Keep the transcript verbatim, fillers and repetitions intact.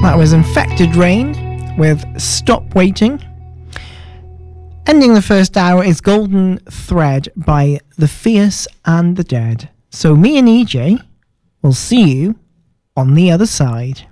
That was Infected Rain with Stop Waiting. Ending the first hour is Golden Thread by The Fierce and the Dead. So me and E J will see you on the other side.